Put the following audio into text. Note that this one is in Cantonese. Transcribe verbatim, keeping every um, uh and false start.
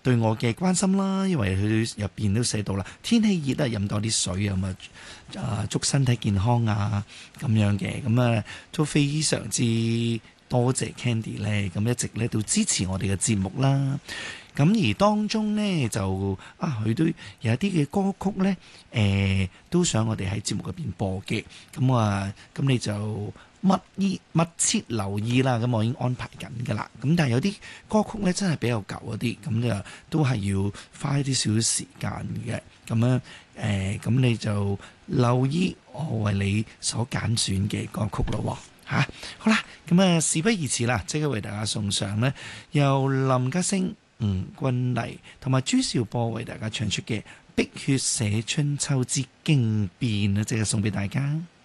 對我嘅關心啦，因為佢入邊都寫到啦，天氣熱啊，飲多啲水啊，咁啊，祝身體健康啊，咁樣嘅，咁啊都非常之多謝 Candy 咧，咁一直咧都支持我哋嘅節目啦。咁而當中呢，就啊，佢都有一啲嘅歌曲呢，誒、呃、都想我哋喺節目入邊播嘅。咁啊，咁你就密意密切留意啦。咁我已經安排緊㗎啦。咁但係有啲歌曲呢，真係比較舊一啲，咁就都係要花一啲少少時間嘅。咁樣誒，咁、呃、你就留意我為你所揀選嘅歌曲咯。嚇、啊，好啦，咁啊事不宜遲啦，即刻為大家送上呢，由林家聲、吳君麗同埋朱兆波為大家唱出嘅《碧血寫春秋之經變》啊，即係送俾大家。